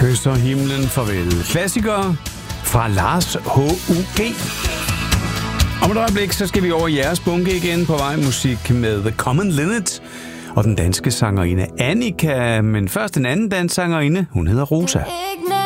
kysser himlen farvel. Klassikere fra Lars H.U.G. Om et øjeblik, så skal vi over i jeres bunke igen på vej musik med The Common Linnet og den danske sangerinde Annika. Men først en anden dansk sangerinde, hun hedder Rosa.